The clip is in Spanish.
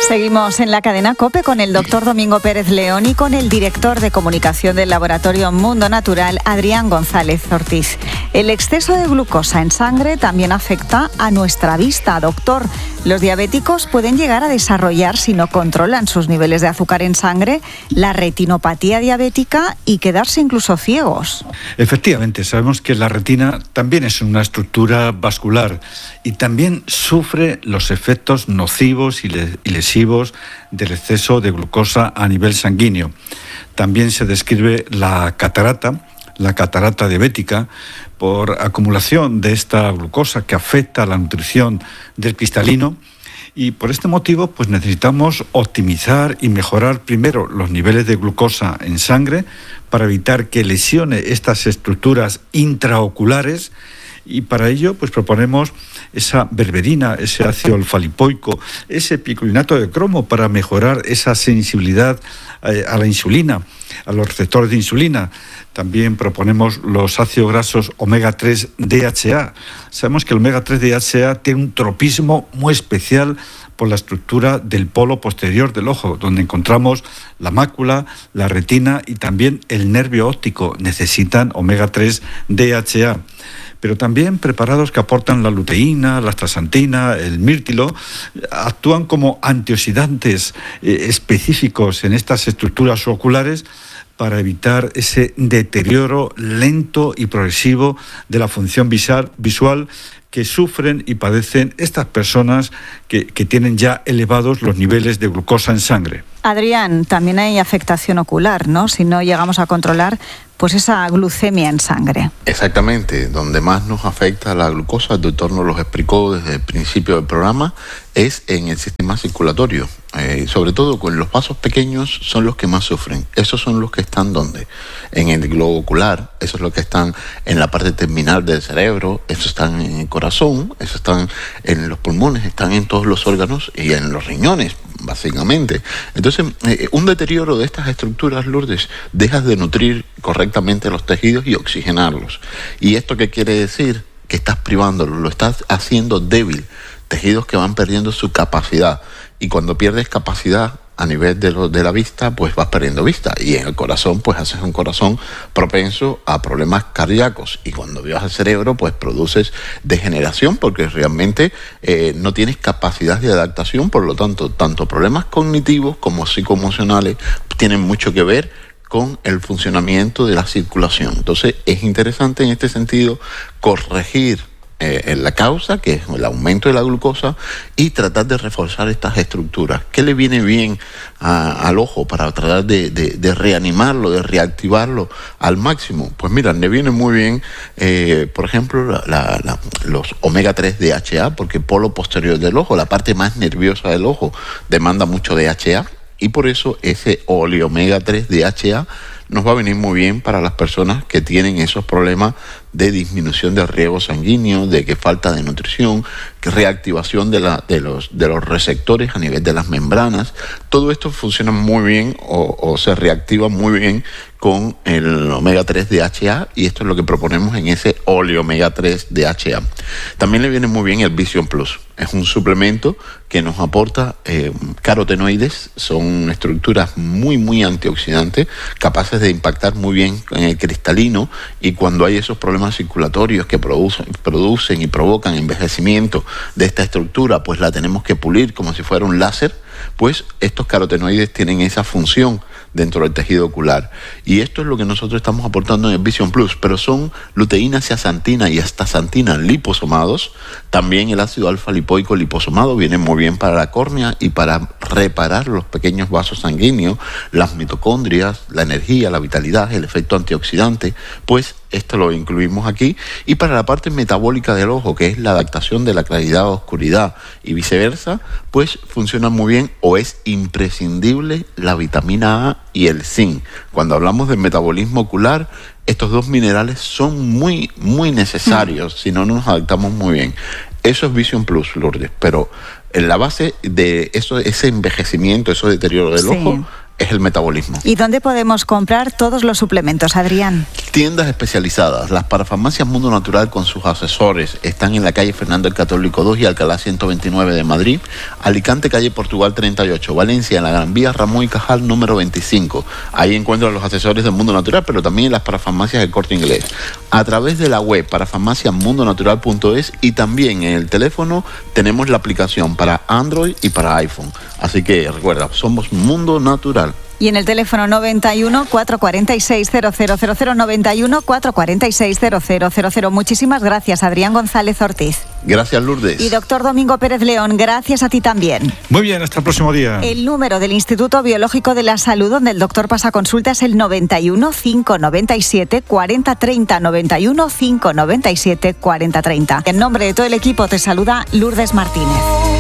Seguimos en la cadena COPE con el doctor Domingo Pérez León y con el director de comunicación del laboratorio Mundo Natural, Adrián González Ortiz. El exceso de glucosa en sangre también afecta a nuestra vista, doctor. Los diabéticos pueden llegar a desarrollar, si no controlan sus niveles de azúcar en sangre, la retinopatía diabética y quedarse incluso ciegos. Efectivamente, sabemos que la retina también es una estructura vascular y también sufre los efectos nocivos y lesivos del exceso de glucosa a nivel sanguíneo. También se describe la catarata diabética, por acumulación de esta glucosa que afecta a la nutrición del cristalino, y por este motivo pues necesitamos optimizar y mejorar primero los niveles de glucosa en sangre para evitar que lesione estas estructuras intraoculares. Y para ello pues proponemos esa berberina, ese ácido alfa-lipoico, ese picolinato de cromo para mejorar esa sensibilidad a la insulina, a los receptores de insulina. También proponemos los ácidos grasos omega-3 DHA. Sabemos que el omega-3 DHA tiene un tropismo muy especial por la estructura del polo posterior del ojo, donde encontramos la mácula, la retina y también el nervio óptico. Necesitan omega-3 DHA. Pero también preparados que aportan la luteína, la astaxantina, el mirtilo, actúan como antioxidantes específicos en estas estructuras oculares para evitar ese deterioro lento y progresivo de la función visual que sufren y padecen estas personas que tienen ya elevados los niveles de glucosa en sangre. Adrián, también hay afectación ocular, ¿no? Si no llegamos a controlar pues esa glucemia en sangre. Exactamente, donde más nos afecta la glucosa, el doctor nos lo explicó desde el principio del programa, es en el sistema circulatorio. Sobre todo con los vasos pequeños son los que más sufren. Esos son los que están ¿dónde? En el globo ocular, esos son los que están en la parte terminal del cerebro, esos están en el corazón, esos están en los pulmones, están en todos los órganos y en los riñones, básicamente. Entonces, un deterioro de estas estructuras, Lourdes, dejas de nutrir correctamente los tejidos y oxigenarlos. ¿Y esto qué quiere decir? Que estás privándolo, lo estás haciendo débil. Tejidos que van perdiendo su capacidad. Y cuando pierdes capacidad a nivel de la vista, pues vas perdiendo vista. Y en el corazón, pues haces un corazón propenso a problemas cardíacos. Y cuando viajas al cerebro, pues produces degeneración, porque realmente no tienes capacidad de adaptación. Por lo tanto, tanto problemas cognitivos como psicoemocionales tienen mucho que ver con el funcionamiento de la circulación. Entonces, es interesante en este sentido corregir en la causa, que es el aumento de la glucosa, y tratar de reforzar estas estructuras. ¿Qué le viene bien al ojo para tratar de reanimarlo, de reactivarlo al máximo? Pues mira, le viene muy bien, por ejemplo, los omega-3 DHA, porque el polo posterior del ojo, la parte más nerviosa del ojo, demanda mucho DHA, y por eso ese omega-3 DHA nos va a venir muy bien para las personas que tienen esos problemas de disminución del riego sanguíneo, de que falta de nutrición, que reactivación de los receptores a nivel de las membranas. Todo esto funciona muy bien o se reactiva muy bien con el omega-3 DHA, y esto es lo que proponemos en ese omega-3 DHA. También le viene muy bien el Vision Plus. Es un suplemento que nos aporta carotenoides, son estructuras muy antioxidantes, capaces de impactar muy bien en el cristalino, y cuando hay esos problemas circulatorios que producen y provocan envejecimiento de esta estructura, pues la tenemos que pulir como si fuera un láser. Pues estos carotenoides tienen esa función dentro del tejido ocular, y esto es lo que nosotros estamos aportando en el Vision Plus. Pero son luteína, zeaxantina y astaxantina liposomados. También el ácido alfa-lipoico liposomado viene muy bien para la córnea y para reparar los pequeños vasos sanguíneos, las mitocondrias, la energía, la vitalidad, el efecto antioxidante. Pues esto lo incluimos aquí. Y para la parte metabólica del ojo, que es la adaptación de la claridad a oscuridad y viceversa, pues funciona muy bien, o es imprescindible, la vitamina A y el zinc. Cuando hablamos de metabolismo ocular, estos dos minerales son muy necesarios, si no nos adaptamos muy bien. Eso es Vision Plus, Lourdes, pero en la base de eso, ese envejecimiento, ese deterioro del ojo, es el metabolismo. ¿Y dónde podemos comprar todos los suplementos, Adrián? Tiendas especializadas. Las parafarmacias Mundo Natural con sus asesores están en la calle Fernando el Católico 2 y Alcalá 129 de Madrid, Alicante, calle Portugal 38, Valencia, en la Gran Vía Ramón y Cajal número 25. Ahí encuentran los asesores del Mundo Natural, pero también en las parafarmacias del Corte Inglés. A través de la web parafarmaciamundonatural.es y también en el teléfono tenemos la aplicación para Android y para iPhone. Así que recuerda, somos Mundo Natural. Y en el teléfono 91 446 0000, 91 446 0000. Muchísimas gracias, Adrián González Ortiz. Gracias, Lourdes. Y doctor Domingo Pérez León, gracias a ti también. Muy bien, hasta el próximo día. El número del Instituto Biológico de la Salud, donde el doctor pasa consulta, es el 91 597 4030, 91 597 4030. En nombre de todo el equipo te saluda Lourdes Martínez.